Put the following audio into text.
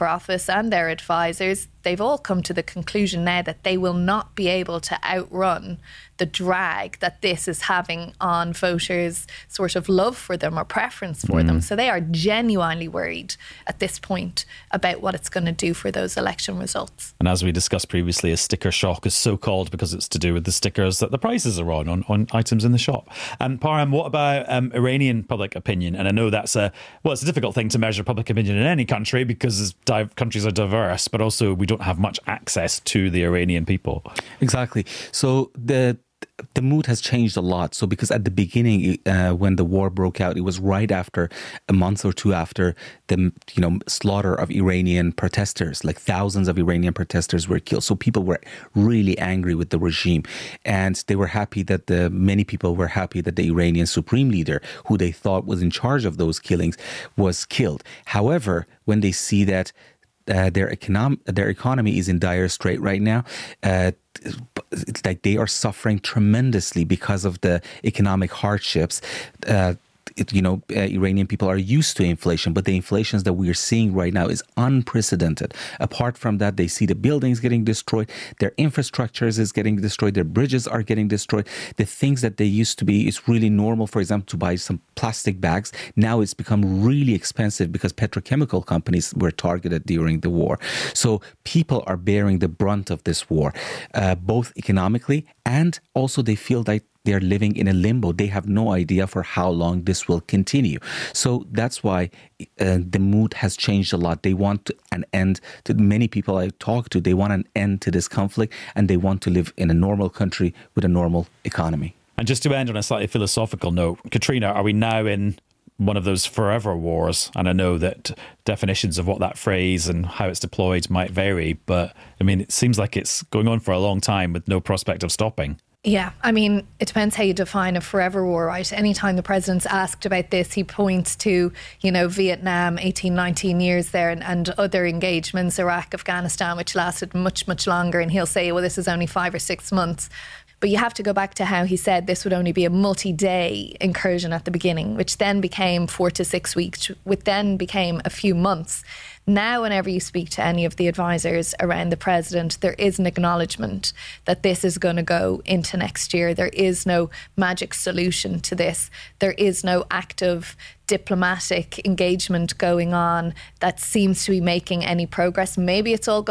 for office and their advisors, they've all come to the conclusion now that they will not be able to outrun the drag that this is having on voters' sort of love for them or preference for them. So they are genuinely worried at this point about what it's going to do for those election results. And as we discussed previously, a sticker shock is so called because it's to do with the stickers that the prices are on items in the shop. And Parham, what about Iranian public opinion? And I know it's a difficult thing to measure public opinion in any country because countries are diverse, but also we don't have much access to the Iranian people. Exactly. So the mood has changed a lot. So because at the beginning, when the war broke out, it was right after, a month or two after the slaughter of Iranian protesters. Like thousands of Iranian protesters were killed. So people were really angry with the regime, and they were happy that many people were happy that the Iranian supreme leader, who they thought was in charge of those killings, was killed. However, when they see that their economy is in dire strait right now, it's like they are suffering tremendously because of the economic hardships. Iranian people are used to inflation, but the inflations that we are seeing right now is unprecedented. Apart from that, they see the buildings getting destroyed, their infrastructures is getting destroyed, their bridges are getting destroyed. The things that they used to be, it's really normal, for example, to buy some plastic bags. Now it's become really expensive because petrochemical companies were targeted during the war. So people are bearing the brunt of this war, both economically, and also they feel like they're living in a limbo. They have no idea for how long this will continue. So that's why the mood has changed a lot. They want an end to, many people I talk to, they want an end to this conflict, and they want to live in a normal country with a normal economy. And just to end on a slightly philosophical note, Katrina, are we now in one of those forever wars? And I know that definitions of what that phrase and how it's deployed might vary, but I mean, it seems like it's going on for a long time with no prospect of stopping. Yeah, I mean, it depends how you define a forever war, right? Anytime the president's asked about this, he points to, Vietnam, 18, 19 years there, and other engagements, Iraq, Afghanistan, which lasted much, much longer. And he'll say, well, this is only 5 or 6 months. But you have to go back to how he said this would only be a multi-day incursion at the beginning, which then became 4 to 6 weeks, which then became a few months. Now, whenever you speak to any of the advisors around the president, there is an acknowledgement that this is going to go into next year. There is no magic solution to this. There is no active diplomatic engagement going on that seems to be making any progress. Maybe it's all